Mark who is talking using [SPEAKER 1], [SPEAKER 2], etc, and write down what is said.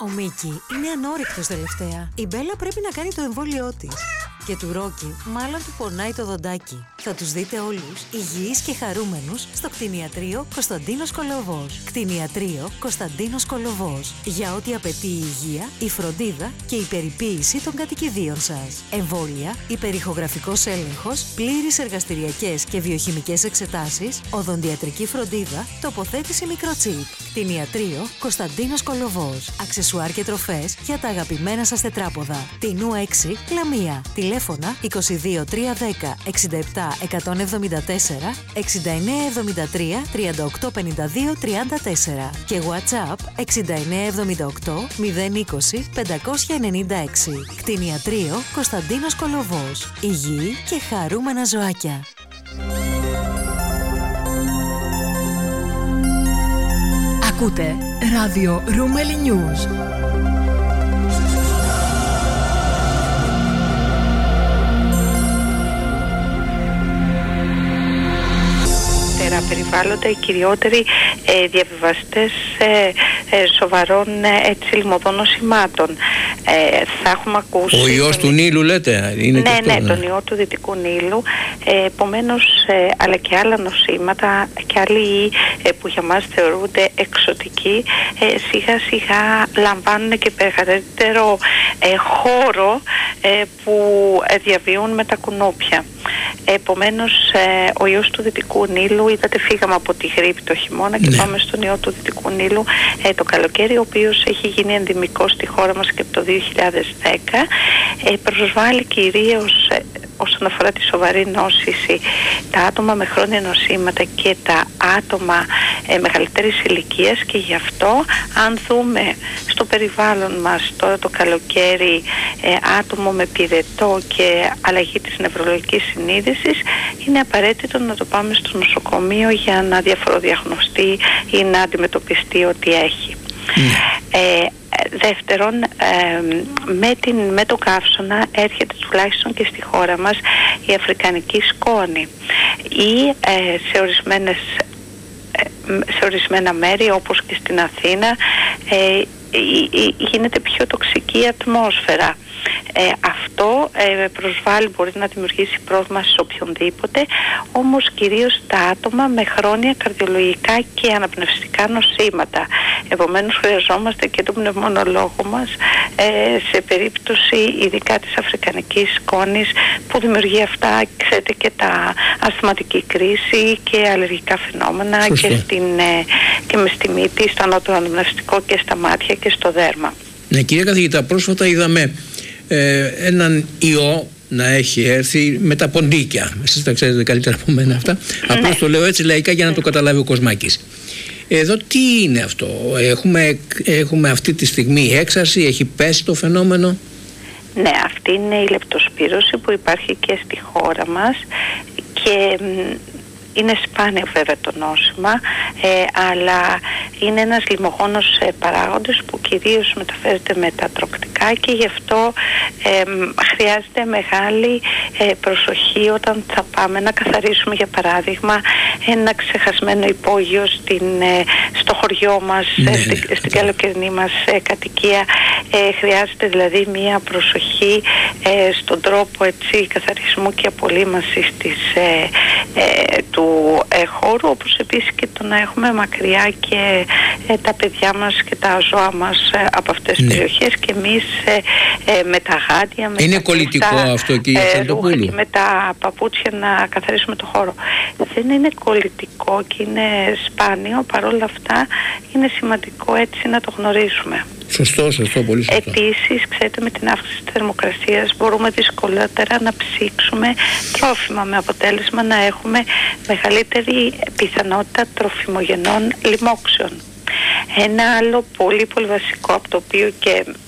[SPEAKER 1] Ο Μίκη είναι ανόρεκτος τελευταία. Η Μπέλα πρέπει να κάνει το εμβόλιό της. Και του Ρόκι μάλλον του πονάει το δοντάκι. Θα τους δείτε όλους υγιείς και χαρούμενους στο κτηνιατρίο Κωνσταντίνος Κολοβός. Κτηνιατρίο Κωνσταντίνος Κολοβός. Για ό,τι απαιτεί η υγεία, η φροντίδα και η περιποίηση των κατοικιδίων σας. Εμβόλια, υπερηχογραφικός έλεγχος, πλήρεις εργαστηριακές και βιοχημικές εξετάσεις, οδοντιατρική φροντίδα, τοποθέτηση μικροτσίπ. Κτηνιατρίο Κωνσταντίνος Κολοβός. Αξεσουάρ και τροφές για τα αγαπημένα σας τετράποδα. Τινού 6, Λαμία. Τηλέφωνα 22 310 67 174, 69 73 38 52 34 και WhatsApp 69 78 020 596. Κτηνιατρίο Κωνσταντίνος Κολοβός. Υγιή και χαρούμενα ζωάκια.
[SPEAKER 2] Ακούτε ράδιο Ρούμελι News.
[SPEAKER 3] Περιβάλλοντα οι κυριότεροι διαβιβαστές σοβαρών λιμωδών νοσημάτων. Θα έχουμε ακούσει...
[SPEAKER 4] Ο ιός του Νείλου λέτε? Είναι
[SPEAKER 3] ναι, τον ιό του Δυτικού Νείλου. Επομένως, αλλά και άλλα νοσήματα και άλλοι που για μας θεωρούνται εξωτικοί, σιγά σιγά λαμβάνουν και μεγαλύτερο χώρο που διαβιούν με τα κουνούπια. Επομένως, ο ιός του Δυτικού Νείλου, είδατε, φύγαμε από τη γρίπη το χειμώνα και πάμε στον ιό του Δυτικού Νείλου το καλοκαίρι, ο οποίος έχει γίνει ενδημικός στη χώρα μας και από το 2010. Προσβάλλει κυρίως όσον αφορά τη σοβαρή νόσηση τα άτομα με χρόνια νοσήματα και τα άτομα μεγαλύτερης ηλικίας, και γι' αυτό αν δούμε στο περιβάλλον μας τώρα το καλοκαίρι άτομο με πυρετό και αλλαγή της νευρολογικής συνείδησης, είναι απαραίτητο να το πάμε στο νοσοκομείο για να διαφοροδιαγνωστεί ή να αντιμετωπιστεί ό,τι έχει. Δεύτερον, με το καύσωνα έρχεται τουλάχιστον και στη χώρα μας η αφρικανική σκόνη ή σε ορισμένα μέρη όπως και στην Αθήνα γίνεται πιο τοξική η ατμόσφαιρα. Αυτό προσβάλλει, μπορεί να δημιουργήσει πρόβλημα σε οποιονδήποτε, όμως κυρίως τα άτομα με χρόνια καρδιολογικά και αναπνευστικά νοσήματα. Επομένως χρειαζόμαστε και τον πνευμονολόγο μας σε περίπτωση ειδικά της αφρικανικής σκόνης που δημιουργεί αυτά, ξέρετε, και τα ασθματική κρίση και αλλεργικά φαινόμενα και με στη μύτη, στο ανώτερο αναπνευστικό και στα μάτια και στο δέρμα.
[SPEAKER 4] Ναι, κύριε καθηγητά, πρόσφατα είδαμε έναν ιό να έχει έρθει με τα ποντίκια. Εσείς τα ξέρετε καλύτερα από μένα αυτά. Απλώς το λέω έτσι λαϊκά για να το καταλάβει ο Κοσμάκης. Εδώ τι είναι αυτό? Έχουμε αυτή τη στιγμή έξαρση, έχει πέσει το φαινόμενο?
[SPEAKER 3] Ναι, αυτή είναι η λεπτοσπύρωση που υπάρχει και στη χώρα μας και είναι σπάνιο βέβαια το νόσημα, αλλά είναι ένας λιμογόνος παράγοντας που κυρίως μεταφέρεται με τα τροκτικά και γι' αυτό χρειάζεται μεγάλη προσοχή όταν θα πάμε να καθαρίσουμε, για παράδειγμα, ένα ξεχασμένο υπόγειο στο χωριό μας, στην καλοκαιρινή μας κατοικία. Χρειάζεται δηλαδή μία προσοχή στον τρόπο καθαρισμού και απολύμασης του χώρου, όπως επίσης και το να έχουμε μακριά και τα παιδιά μας και τα ζώα μας από αυτές τις περιοχές, και εμείς με τα γάντια, με
[SPEAKER 4] είναι
[SPEAKER 3] τα
[SPEAKER 4] κολλητικό
[SPEAKER 3] κούφτα,
[SPEAKER 4] αυτό, κύριε
[SPEAKER 3] ρούχα και με τα παπούτσια να καθαρίσουμε το χώρο. Δεν είναι κολλητικό και είναι σπάνιο, παρόλα αυτά είναι σημαντικό έτσι να το γνωρίζουμε.
[SPEAKER 4] Σωστό, πολύ σωστό.
[SPEAKER 3] Επίσης, ξέρετε, με την αύξηση της θερμοκρασίας μπορούμε δυσκολότερα να ψήξουμε τρόφιμα, με αποτέλεσμα να έχουμε μεγαλύτερη πιθανότητα τροφιμογενών λοιμόξεων. Ένα άλλο πολύ πολύ βασικό, από το οποίο και